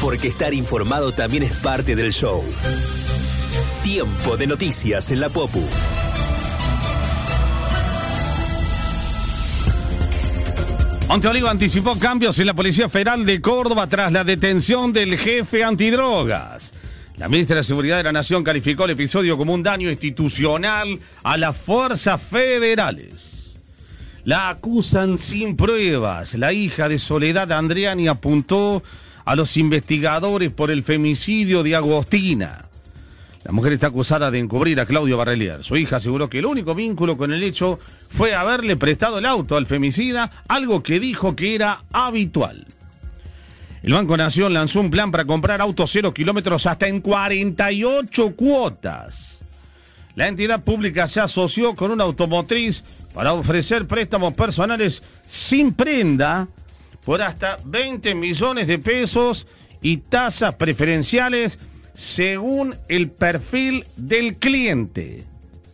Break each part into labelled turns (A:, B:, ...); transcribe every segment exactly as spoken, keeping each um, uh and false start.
A: porque estar informado también es parte del show. Tiempo de noticias en la Popu.
B: Monteolivo anticipó cambios en la Policía Federal de Córdoba tras la detención del jefe antidrogas. La ministra de Seguridad de la Nación calificó el episodio como un daño institucional a las fuerzas federales. La acusan sin pruebas. La hija de Soledad Andriani apuntó a los investigadores por el femicidio de Agostina. La mujer está acusada de encubrir a Claudio Barrelier. Su hija aseguró que el único vínculo con el hecho fue haberle prestado el auto al femicida, algo que dijo que era habitual. El Banco Nación lanzó un plan para comprar autos cero kilómetros hasta en cuarenta y ocho cuotas. La entidad pública se asoció con una automotriz para ofrecer préstamos personales sin prenda por hasta veinte millones de pesos y tasas preferenciales según el perfil del cliente.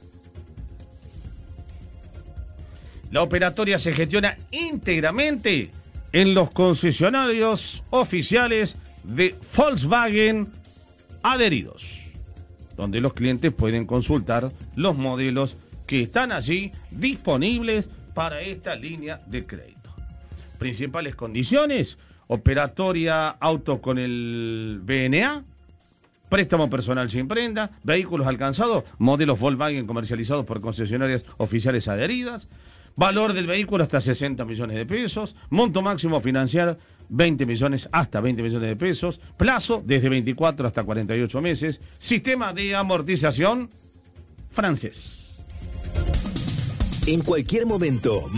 B: La operatoria se gestiona íntegramente en los concesionarios oficiales de Volkswagen adheridos, donde los clientes pueden consultar los modelos que están allí disponibles para esta línea de crédito. Principales condiciones: operatoria auto con el B N A, préstamo personal sin prenda, vehículos alcanzados, modelos Volkswagen comercializados por concesionarias oficiales adheridas, valor del vehículo hasta sesenta millones de pesos, monto máximo financiar veinte millones hasta veinte millones de pesos, plazo desde veinticuatro hasta cuarenta y ocho meses, sistema de amortización francés.
A: En cualquier momento,